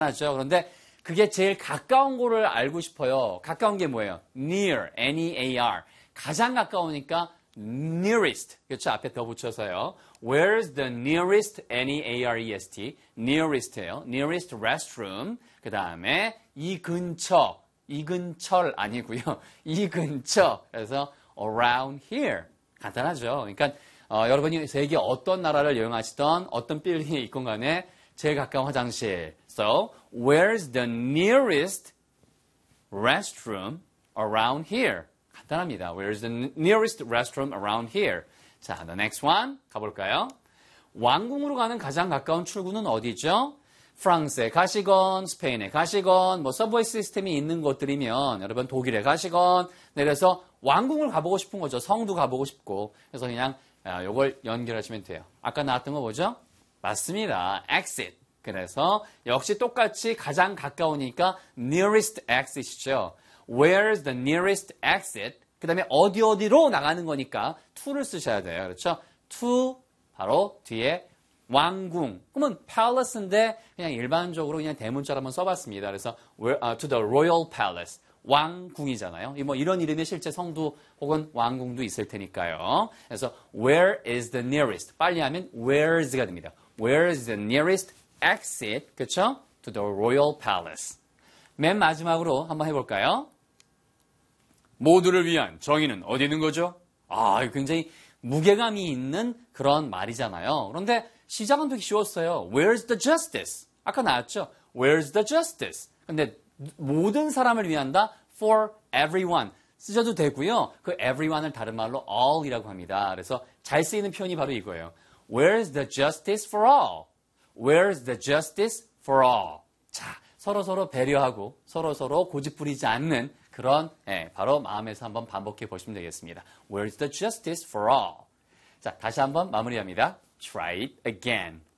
하죠. 그런데 그게 제일 가까운 거를 알고 싶어요. 가까운 게 뭐예요? near, N-E-A-R. 가장 가까우니까 nearest. 그렇죠? 앞에 더 붙여서요. Where's the nearest, N-E-A-R-E-S-T. nearest예요. nearest restroom. 그 다음에 이 근처. 이 근처 아니고요. 이 근처. 그래서 around here. 간단하죠. 그러니까 여러분이 세계 어떤 나라를 여행하시던 어떤 빌딩에 있건 간에 제일 가까운 화장실. So, where's the nearest restroom around here? 간단합니다. Where's the nearest restroom around here? 자, the next one 가볼까요? 왕궁으로 가는 가장 가까운 출구는 어디죠? 프랑스에 가시건, 스페인에 가시건, 뭐 서브웨이 시스템이 있는 곳들이면 여러분 독일에 가시건, 그래서 왕궁을 가보고 싶은 거죠. 성도 가보고 싶고. 그래서 그냥 요걸 연결하시면 돼요. 아까 나왔던 거 뭐죠? 맞습니다. exit. 그래서 역시 똑같이 가장 가까우니까 nearest exit이죠. Where's the nearest exit? 그 다음에 어디로 나가는 거니까 to를 쓰셔야 돼요. 그렇죠? to 바로 뒤에 왕궁. 그러면 palace인데 그냥 일반적으로 그냥 대문자로 한번 써봤습니다. 그래서 to the royal palace. 왕궁이잖아요. 뭐 이런 이름의 실제 성도 혹은 왕궁도 있을 테니까요. 그래서 where is the nearest? 빨리 하면 where's가 됩니다. Where is the nearest exit? 그렇죠? To the royal palace. 맨 마지막으로 한번 해볼까요? 모두를 위한 정의는 어디 있는 거죠? 굉장히 무게감이 있는 그런 말이잖아요. 그런데 시작은 되게 쉬웠어요. Where's the justice? 아까 나왔죠? Where's the justice? 근데 모든 사람을 위한다. For everyone. 쓰셔도 되고요. 그 everyone을 다른 말로 all이라고 합니다. 그래서 잘 쓰이는 표현이 바로 이거예요. Where's the justice for all? Where's the justice for all? 자, 서로서로 배려하고 서로서로 고집 부리지 않는 그런 바로 마음에서 한번 반복해 보시면 되겠습니다. Where's the justice for all? 자, 다시 한번 마무리합니다. Try it again.